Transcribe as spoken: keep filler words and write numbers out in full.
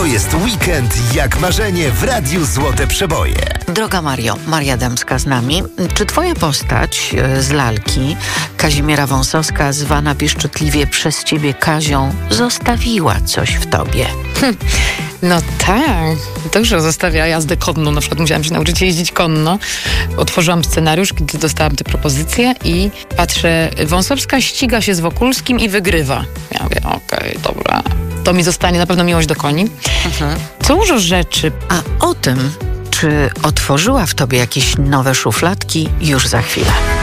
To jest weekend jak marzenie w Radiu Złote Przeboje. Droga Mario, Maria Dębska z nami. Czy twoja postać z lalki, Kazimiera Wąsowska, zwana pieszczotliwie przez ciebie Kazią, zostawiła coś w tobie? Hm. No tak, dużo zostawia jazdę konną. Na przykład musiałam się nauczyć jeździć konno. Otworzyłam scenariusz, kiedy dostałam tę propozycję i patrzę, Wąsowska ściga się z Wokulskim i wygrywa. Ja mówię, okej, okay, dobra. To mi zostanie na pewno miłość do koni. Mhm. Dużo rzeczy. A o tym, czy otworzyła w tobie jakieś nowe szufladki, już za chwilę.